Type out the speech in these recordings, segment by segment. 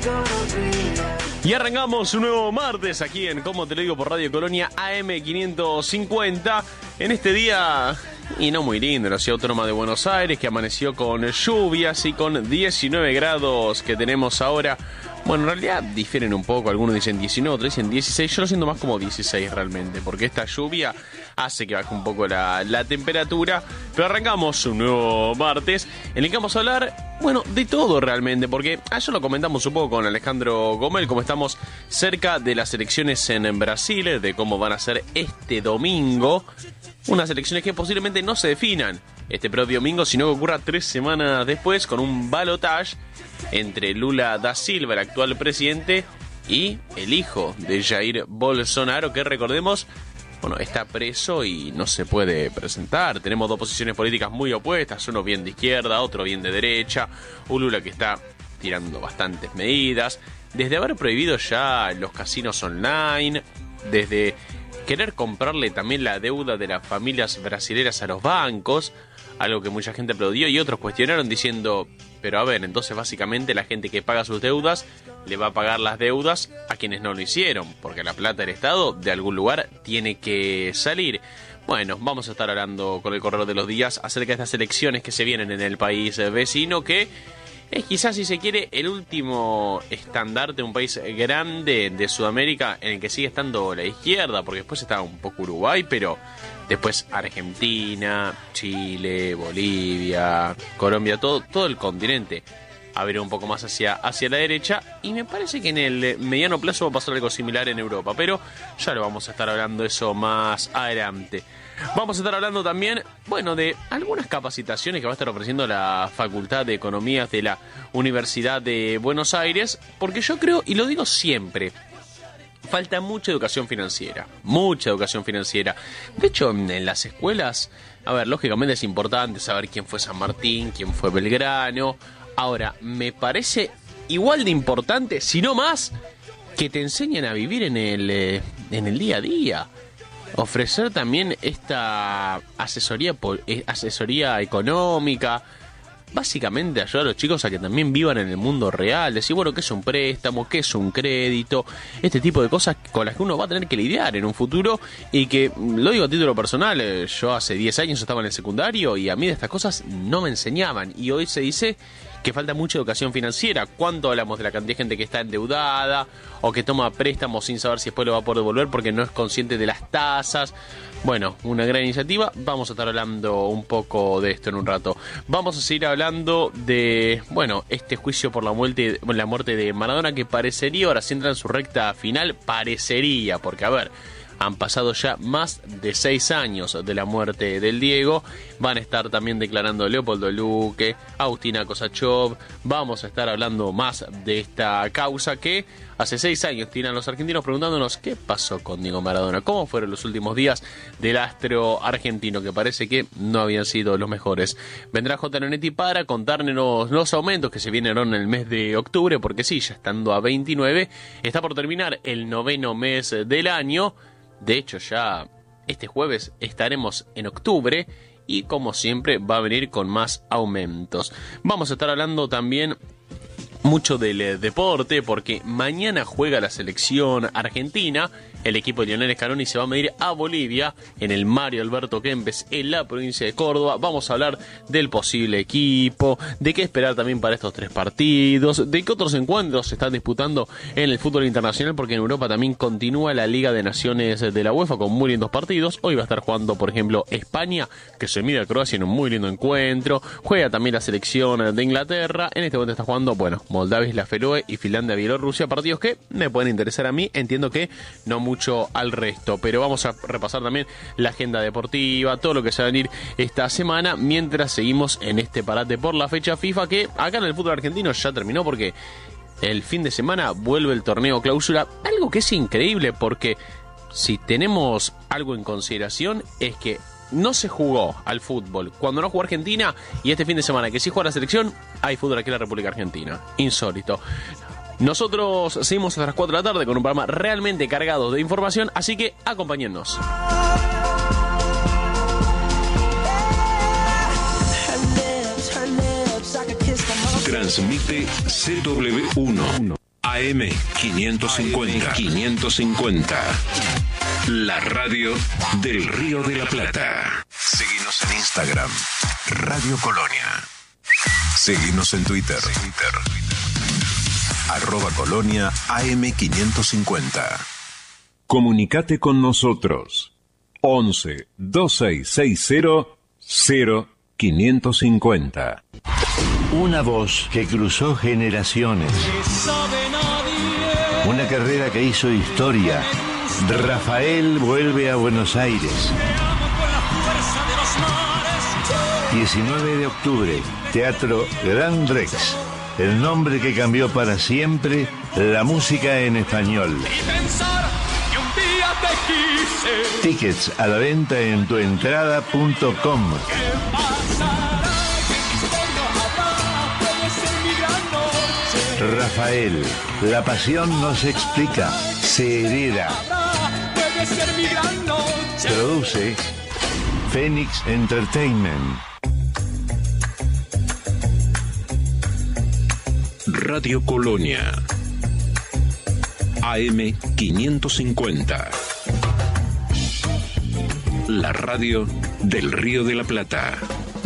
Y arrancamos un nuevo martes aquí en Como Te Lo Digo por Radio Colonia AM550. En este día, y no muy lindo, en la Ciudad Autónoma de Buenos Aires, que amaneció con lluvias y con 19 grados que tenemos ahora. Bueno, en realidad difieren un poco, algunos dicen 19, otros dicen 16, yo lo siento más como 16 realmente, porque esta lluvia hace que baje un poco la temperatura. Pero arrancamos un nuevo martes en el que vamos a hablar, bueno, de todo realmente, porque ayer lo comentamos un poco con Alejandro Gomel, como estamos cerca de las elecciones en Brasil, de cómo van a ser este domingo, unas elecciones que posiblemente no se definan este propio domingo, sino que ocurra 3 semanas después con un balotaje entre Lula da Silva, el actual presidente, y el hijo de Jair Bolsonaro, que recordemos, bueno, está preso y no se puede presentar. Tenemos dos posiciones políticas muy opuestas, uno bien de izquierda, otro bien de derecha, un Lula que está tirando bastantes medidas, desde haber prohibido ya los casinos online, desde querer comprarle también la deuda de las familias brasileras a los bancos, algo que mucha gente aplaudió y otros cuestionaron diciendo, pero a ver, entonces básicamente la gente que paga sus deudas le va a pagar las deudas a quienes no lo hicieron, porque la plata del Estado de algún lugar tiene que salir. Bueno, vamos a estar hablando con el correr de los días acerca de estas elecciones que se vienen en el país vecino, que es quizás, si se quiere, el último estandarte de un país grande de Sudamérica en el que sigue estando la izquierda, porque después está un poco Uruguay, pero después Argentina, Chile, Bolivia, Colombia, todo el continente a ver un poco más hacia la derecha, y me parece que en el mediano plazo va a pasar algo similar en Europa, pero ya lo vamos a estar hablando eso más adelante. Vamos a estar hablando también, bueno, de algunas capacitaciones que va a estar ofreciendo la Facultad de Economías de la Universidad de Buenos Aires, porque yo creo, y lo digo siempre, falta mucha educación financiera, mucha educación financiera. De hecho, en las escuelas, a ver, lógicamente es importante saber quién fue San Martín, quién fue Belgrano. Ahora, me parece igual de importante, si no más, que te enseñen a vivir en el día a día. Ofrecer también esta asesoría económica, básicamente ayudar a los chicos a que también vivan en el mundo real, decir, bueno, qué es un préstamo, qué es un crédito, este tipo de cosas con las que uno va a tener que lidiar en un futuro, y que, lo digo a título personal, yo hace 10 años estaba en el secundario y a mí de estas cosas no me enseñaban, y hoy se dice que falta mucha educación financiera. ¿Cuánto hablamos de la cantidad de gente que está endeudada o que toma préstamos sin saber si después lo va a poder devolver porque no es consciente de las tasas? Bueno, una gran iniciativa. Vamos a estar hablando un poco de esto en un rato. Vamos a seguir hablando de, bueno, este juicio por la muerte de Maradona, que parecería, ahora sí entra en su recta final, parecería, porque a ver, han pasado ya más de 6 años de la muerte del Diego. Van a estar también declarando Leopoldo Luque, Agustina Kosachov. Vamos a estar hablando más de esta causa que hace 6 años tiran los argentinos preguntándonos qué pasó con Diego Maradona, cómo fueron los últimos días del astro argentino, que parece que no habían sido los mejores. Vendrá J. Nenetti para contarnos los aumentos que se vienen en el mes de octubre, porque sí, ya estando a 29, está por terminar el 9º mes del año. De hecho, ya este jueves estaremos en octubre y, como siempre, va a venir con más aumentos. Vamos a estar hablando también mucho del deporte, porque mañana juega la selección argentina. El equipo de Lionel Scaloni se va a medir a Bolivia en el Mario Alberto Kempes en la provincia de Córdoba. Vamos a hablar del posible equipo, de qué esperar también para estos 3 partidos, de qué otros encuentros se están disputando en el fútbol internacional, porque en Europa también continúa la Liga de Naciones de la UEFA con muy lindos partidos. Hoy va a estar jugando, por ejemplo, España, que se mide a Croacia en un muy lindo encuentro. Juega también la selección de Inglaterra. En este momento está jugando, bueno, Moldavia, la Feroe y Finlandia, Bielorrusia, partidos que me pueden interesar a mí. Entiendo que no mucho al resto, pero vamos a repasar también la agenda deportiva, todo lo que se va a venir esta semana, mientras seguimos en este parate por la fecha FIFA, que acá en el fútbol argentino ya terminó, porque el fin de semana vuelve el torneo clausura, algo que es increíble, porque si tenemos algo en consideración es que no se jugó al fútbol cuando no jugó Argentina, y este fin de semana que sí juega la selección, hay fútbol aquí en la República Argentina. Insólito. Nosotros seguimos hasta las 4 de la tarde con un programa realmente cargado de información, así que acompáñennos. Transmite CW1 AM 550. La radio del Río de la Plata. Seguinos en Instagram, Radio Colonia. Seguinos en Twitter. @Colonia AM 550. Comunicate con nosotros. 11 2660 0550. Una voz que cruzó generaciones. Una carrera que hizo historia. Rafael vuelve a Buenos Aires. 19 de octubre, Teatro Gran Rex. El nombre que cambió para siempre la música en español. Tickets a la venta en tuentrada.com. Rafael, la pasión no se explica, se hereda. Produce Phoenix Entertainment. Radio Colonia AM 550. La radio del Río de la Plata.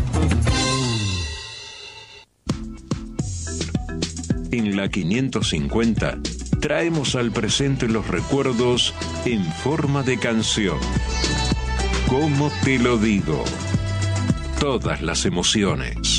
En la 550 traemos al presente los recuerdos en forma de canción. ¿Cómo te lo digo? Todas las emociones.